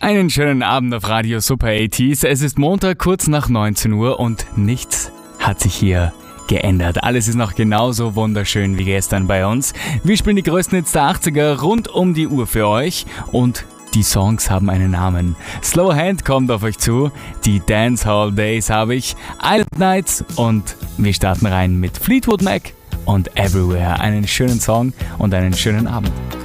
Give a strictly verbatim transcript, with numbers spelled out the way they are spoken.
Einen schönen Abend auf Radio Super achtziger. Es ist Montag, kurz nach neunzehn Uhr und nichts hat sich hier geändert. Alles ist noch genauso wunderschön wie gestern bei uns. Wir spielen die größten Hits der achtziger rund um die Uhr für euch und die Songs haben einen Namen. Slow Hand kommt auf euch zu, die Dancehall Days habe ich, Island Nights und wir starten rein mit Fleetwood Mac und Everywhere. Einen schönen Song und einen schönen Abend.